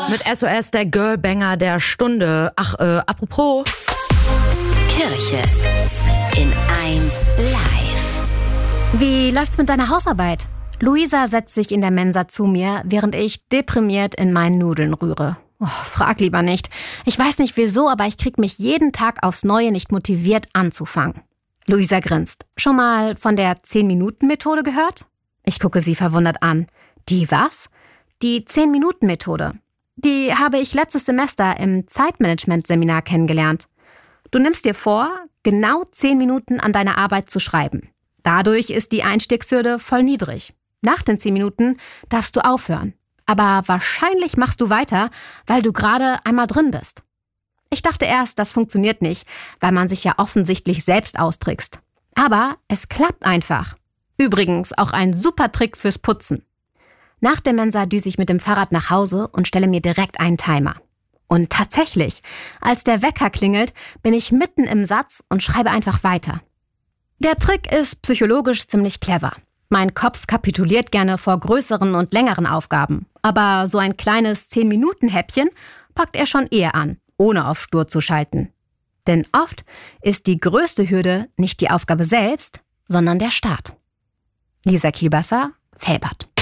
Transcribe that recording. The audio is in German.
Mit SOS, der Girlbanger der Stunde. Ach, apropos. Kirche in 1 Live. Wie läuft's mit deiner Hausarbeit? Luisa setzt sich in der Mensa zu mir, während ich deprimiert in meinen Nudeln rühre. Oh, frag lieber nicht. Ich weiß nicht wieso, aber ich krieg mich jeden Tag aufs Neue nicht motiviert anzufangen. Luisa grinst. Schon mal von der 10-Minuten-Methode gehört? Ich gucke sie verwundert an. Die was? Die 10-Minuten-Methode. Die habe ich letztes Semester im Zeitmanagement-Seminar kennengelernt. Du nimmst dir vor, genau 10 Minuten an deiner Arbeit zu schreiben. Dadurch ist die Einstiegshürde voll niedrig. Nach den 10 Minuten darfst du aufhören. Aber wahrscheinlich machst du weiter, weil du gerade einmal drin bist. Ich dachte erst, das funktioniert nicht, weil man sich ja offensichtlich selbst austrickst. Aber es klappt einfach. Übrigens auch ein super Trick fürs Putzen. Nach der Mensa düse ich mit dem Fahrrad nach Hause und stelle mir direkt einen Timer. Und tatsächlich, als der Wecker klingelt, bin ich mitten im Satz und schreibe einfach weiter. Der Trick ist psychologisch ziemlich clever. Mein Kopf kapituliert gerne vor größeren und längeren Aufgaben. Aber so ein kleines 10-Minuten-Häppchen packt er schon eher an, ohne auf stur zu schalten. Denn oft ist die größte Hürde nicht die Aufgabe selbst, sondern der Start. Lisa Kielbasser, Felbert.